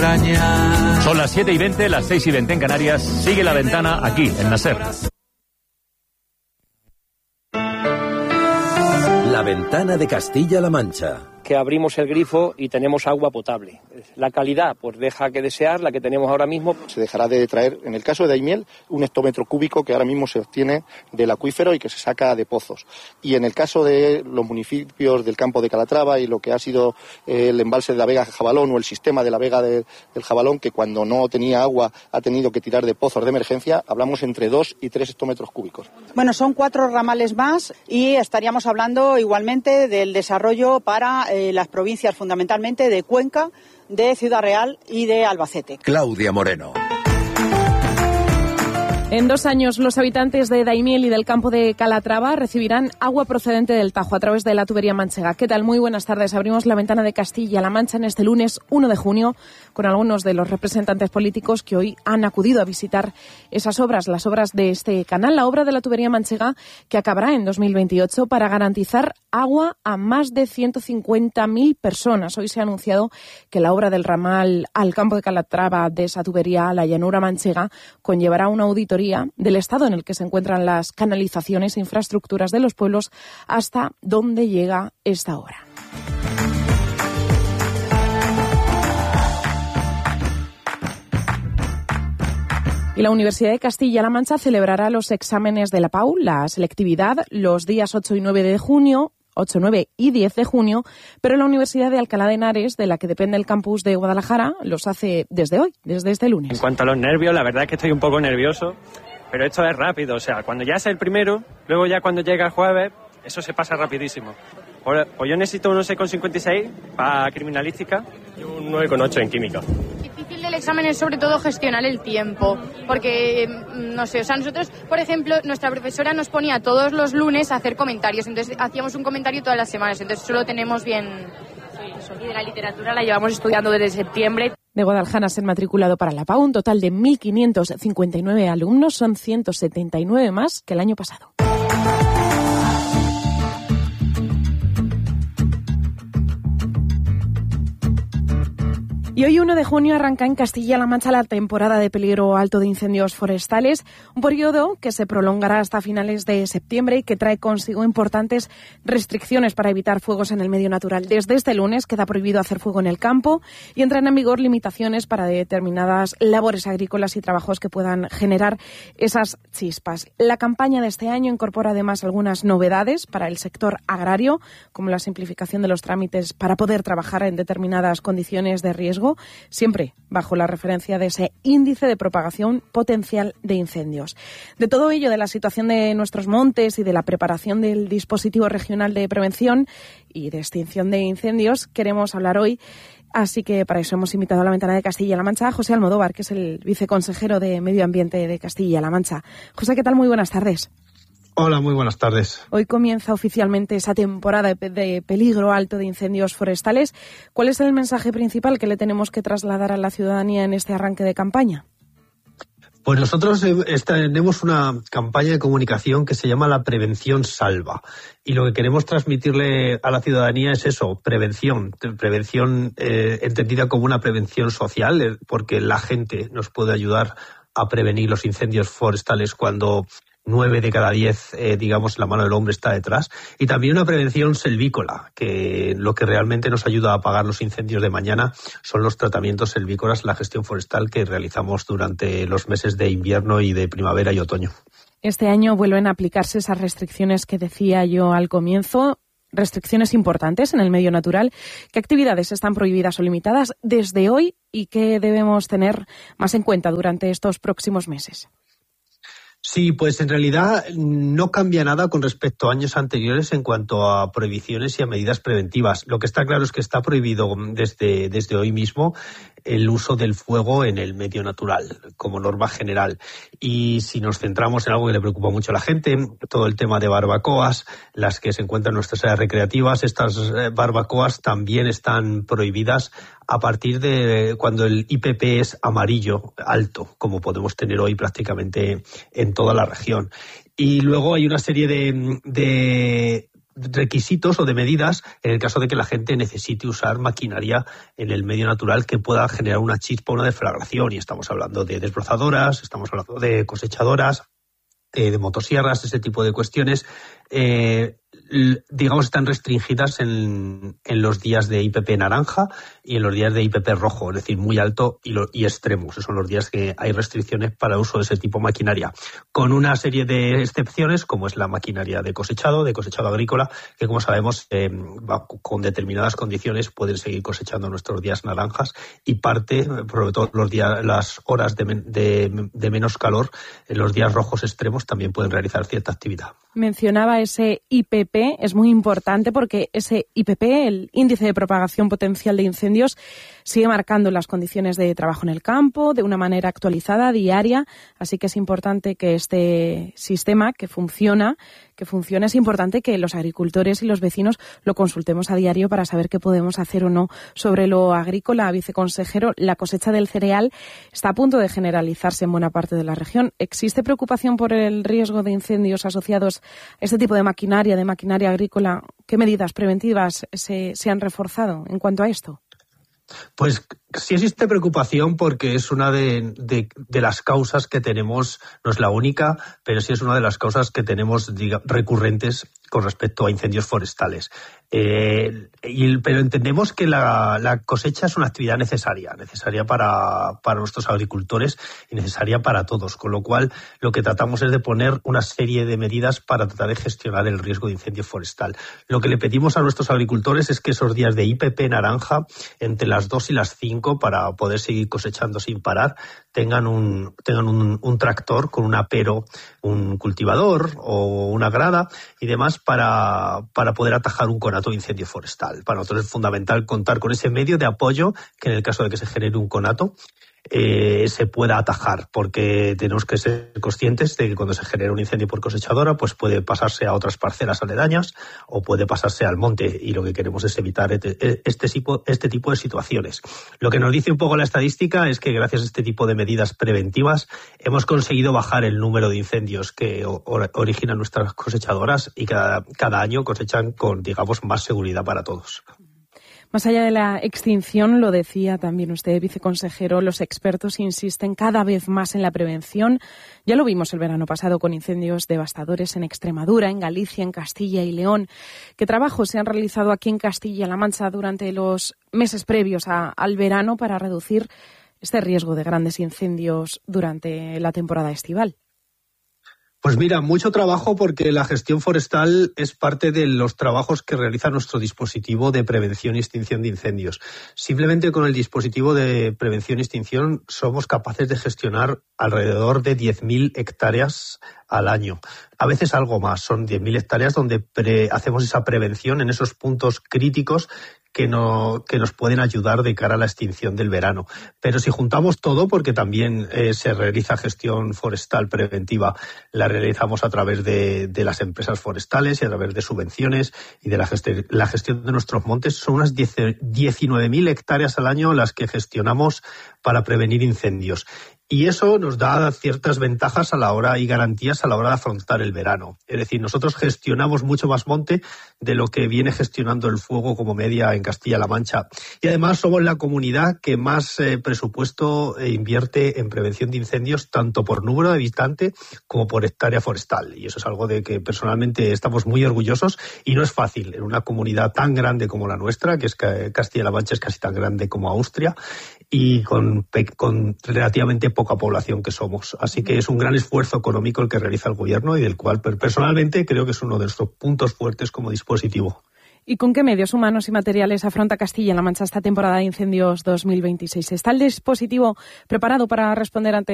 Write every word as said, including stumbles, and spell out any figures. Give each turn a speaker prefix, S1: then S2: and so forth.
S1: Son las siete y veinte, las seis y veinte en Canarias. Sigue La Ventana aquí, en la SER.
S2: La Ventana de Castilla-La Mancha.
S3: Que abrimos el grifo y tenemos agua potable. La calidad pues deja que desear, la que tenemos ahora mismo.
S4: Se dejará de traer, en el caso de Daimiel, un hectómetro cúbico que ahora mismo se obtiene del acuífero y que se saca de pozos. Y en el caso de los municipios del campo de Calatrava y lo que ha sido el embalse de la Vega Jabalón o el sistema de la Vega de, del Jabalón, que cuando no tenía agua ha tenido que tirar de pozos de emergencia, hablamos entre dos y tres hectómetros cúbicos.
S5: Bueno, son cuatro ramales más y estaríamos hablando igualmente del desarrollo para eh, las provincias fundamentalmente de Cuenca, de Ciudad Real y de Albacete.
S2: Claudia Moreno.
S6: En dos años, los habitantes de Daimiel y del campo de Calatrava recibirán agua procedente del Tajo a través de la tubería manchega. ¿Qué tal? Muy buenas tardes. Abrimos La Ventana de Castilla-La Mancha en este lunes uno de junio con algunos de los representantes políticos que hoy han acudido a visitar esas obras, las obras de este canal, la obra de la tubería manchega que acabará en dos mil veintiocho para garantizar agua a más de ciento cincuenta mil personas. Hoy se ha anunciado que la obra del ramal al campo de Calatrava de esa tubería a la llanura manchega conllevará una auditoría del estado en el que se encuentran las canalizaciones e infraestructuras de los pueblos hasta dónde llega esta obra. Y la Universidad de Castilla-La Mancha celebrará los exámenes de la P A U, la selectividad, los días ocho y nueve de junio, ocho, nueve y diez de junio, pero la Universidad de Alcalá de Henares, de la que depende el campus de Guadalajara, los hace desde hoy, desde este lunes.
S3: En cuanto a los nervios, la verdad es que estoy un poco nervioso, pero esto es rápido, o sea, cuando ya es el primero, luego ya cuando llega el jueves, eso se pasa rapidísimo. Pues yo necesito un seis coma cincuenta y seis para criminalística y un nueve coma ocho en química.
S7: Difícil del examen es sobre todo gestionar el tiempo, porque, no sé, o sea, nosotros, por ejemplo, nuestra profesora nos ponía todos los lunes a hacer comentarios, entonces hacíamos un comentario todas las semanas, entonces eso lo tenemos bien. Y de la literatura la llevamos estudiando desde septiembre.
S6: De Guadalajara se han matriculado para la P A U un total de mil quinientos cincuenta y nueve alumnos, son ciento setenta y nueve más que el año pasado. Y hoy, uno de junio, arranca en Castilla-La Mancha la temporada de peligro alto de incendios forestales, un periodo que se prolongará hasta finales de septiembre y que trae consigo importantes restricciones para evitar fuegos en el medio natural. Desde este lunes queda prohibido hacer fuego en el campo y entran en vigor limitaciones para determinadas labores agrícolas y trabajos que puedan generar esas chispas. La campaña de este año incorpora además algunas novedades para el sector agrario, como la simplificación de los trámites para poder trabajar en determinadas condiciones de riesgo, siempre bajo la referencia de ese índice de propagación potencial de incendios. De todo ello, de la situación de nuestros montes y de la preparación del dispositivo regional de prevención y de extinción de incendios, queremos hablar hoy. Así que para eso hemos invitado a La Ventana de Castilla-La Mancha a José Almodóvar, que es el viceconsejero de Medio Ambiente de Castilla-La Mancha. José, ¿qué tal? Muy buenas tardes.
S8: Hola, muy buenas tardes.
S6: Hoy comienza oficialmente esa temporada de peligro alto de incendios forestales. ¿Cuál es el mensaje principal que le tenemos que trasladar a la ciudadanía en este arranque de campaña?
S8: Pues nosotros tenemos una campaña de comunicación que se llama La Prevención Salva. Y lo que queremos transmitirle a la ciudadanía es eso, prevención. Prevención eh, entendida como una prevención social, porque la gente nos puede ayudar a prevenir los incendios forestales cuando nueve de cada diez, eh, digamos, la mano del hombre está detrás. Y también una prevención selvícola, que lo que realmente nos ayuda a apagar los incendios de mañana son los tratamientos selvícolas, la gestión forestal que realizamos durante los meses de invierno y de primavera y otoño.
S6: Este año vuelven a aplicarse esas restricciones que decía yo al comienzo, restricciones importantes en el medio natural. ¿Qué actividades están prohibidas o limitadas desde hoy y qué debemos tener más en cuenta durante estos próximos meses?
S8: Sí, pues en realidad no cambia nada con respecto a años anteriores en cuanto a prohibiciones y a medidas preventivas. Lo que está claro es que está prohibido desde, desde hoy mismo el uso del fuego en el medio natural, como norma general. Y si nos centramos en algo que le preocupa mucho a la gente, todo el tema de barbacoas, las que se encuentran en nuestras áreas recreativas, estas barbacoas también están prohibidas a partir de cuando el I P P es amarillo alto, como podemos tener hoy prácticamente en toda la región. Y luego hay una serie de, de requisitos o de medidas en el caso de que la gente necesite usar maquinaria en el medio natural que pueda generar una chispa, una deflagración. Y estamos hablando de desbrozadoras, estamos hablando de cosechadoras, eh, de motosierras, ese tipo de cuestiones. Eh, digamos, están restringidas en, en los días de I P P naranja y en los días de I P P rojo, es decir, muy alto y, lo, y extremos. Esos son los días que hay restricciones para el uso de ese tipo de maquinaria, con una serie de excepciones, como es la maquinaria de cosechado, de cosechado agrícola, que como sabemos, eh, va, con determinadas condiciones pueden seguir cosechando nuestros días naranjas y parte, sobre todo los días, las horas de, de, de menos calor, en los días rojos extremos también pueden realizar cierta actividad.
S6: Mencionaba ese I P P, es muy importante porque ese I P P, el índice de propagación potencial de incendios, sigue marcando las condiciones de trabajo en el campo de una manera actualizada, diaria, así que es importante que este sistema que funciona, que funcione, es importante que los agricultores y los vecinos lo consultemos a diario para saber qué podemos hacer o no sobre lo agrícola. Viceconsejero, la cosecha del cereal está a punto de generalizarse en buena parte de la región. ¿Existe preocupación por el riesgo de incendios asociados a este tipo de maquinaria, de maquinaria agrícola? ¿Qué medidas preventivas se, se han reforzado en cuanto a esto?
S8: Pues sí existe preocupación porque es una de, de, de las causas que tenemos, no es la única, pero sí es una de las causas que tenemos diga, recurrentes con respecto a incendios forestales. Eh, y, pero entendemos que la, la cosecha es una actividad necesaria, necesaria para, para nuestros agricultores y necesaria para todos, con lo cual lo que tratamos es de poner una serie de medidas para tratar de gestionar el riesgo de incendio forestal. Lo que le pedimos a nuestros agricultores es que esos días de I P P naranja, entre las dos y las cinco, para poder seguir cosechando sin parar, tengan un, tengan un, un tractor con un apero, un cultivador o una grada y demás para, para poder atajar un conato de incendio forestal. Para nosotros es fundamental contar con ese medio de apoyo que en el caso de que se genere un conato eh, se pueda atajar, porque tenemos que ser conscientes de que cuando se genera un incendio por cosechadora pues puede pasarse a otras parcelas aledañas o puede pasarse al monte, y lo que queremos es evitar este, este, tipo, este tipo de situaciones. Lo que nos dice un poco la estadística es que gracias a este tipo de medidas preventivas hemos conseguido bajar el número de incendios que o, originan nuestras cosechadoras y cada, cada año cosechan con, digamos, más seguridad para todos.
S6: Más allá de la extinción, lo decía también usted, viceconsejero, los expertos insisten cada vez más en la prevención. Ya lo vimos el verano pasado con incendios devastadores en Extremadura, en Galicia, en Castilla y León. ¿Qué trabajos se han realizado aquí en Castilla-La Mancha durante los meses previos a, al verano para reducir este riesgo de grandes incendios durante la temporada estival?
S8: Pues mira, mucho trabajo porque la gestión forestal es parte de los trabajos que realiza nuestro dispositivo de prevención y extinción de incendios. Simplemente con el dispositivo de prevención y extinción somos capaces de gestionar alrededor de diez mil hectáreas al año. A veces algo más, son diez mil hectáreas donde pre- hacemos esa prevención en esos puntos críticos que, no, que nos pueden ayudar de cara a la extinción del verano. Pero si juntamos todo, porque también eh, se realiza gestión forestal preventiva, la realizamos a través de, de las empresas forestales y a través de subvenciones y de la, gesti- la gestión de nuestros montes, son unas diecinueve mil hectáreas al año las que gestionamos para prevenir incendios. Y eso nos da ciertas ventajas a la hora y garantías a la hora de afrontar el verano. Es decir, nosotros gestionamos mucho más monte de lo que viene gestionando el fuego como media en Castilla-La Mancha. Y además somos la comunidad que más eh, presupuesto eh, invierte en prevención de incendios, tanto por número de habitantes como por hectárea forestal. Y eso es algo de que personalmente estamos muy orgullosos y no es fácil en una comunidad tan grande como la nuestra, que es que Castilla-La Mancha es casi tan grande como Austria, y con, con relativamente poca población que somos. Así que es un gran esfuerzo económico el que realiza el gobierno y del cual personalmente creo que es uno de nuestros puntos fuertes como dispositivo.
S6: ¿Y con qué medios humanos y materiales afronta Castilla-La Mancha esta temporada de incendios dos mil veintiséis? ¿Está el dispositivo preparado para responder ante